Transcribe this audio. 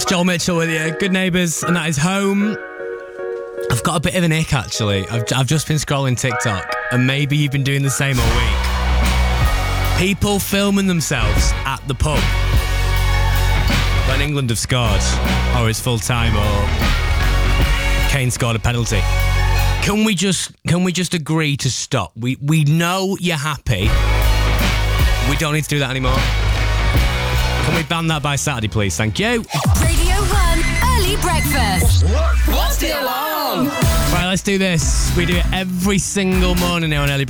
Joel Mitchell with you. Good Neighbours, and that is Home. I've got a bit of an ick, actually. I've just been scrolling TikTok, and maybe you've been doing the same all week. People filming themselves at the pub when England have scored, or it's full time, or Kane scored a penalty. Can we just agree to stop? We know you're happy. We don't need to do that anymore. Can we ban that by Saturday, please? Thank you. Radio 1 Early Breakfast. What's the alarm? Right, let's do this. We do it every single morning now on Early Breakfast.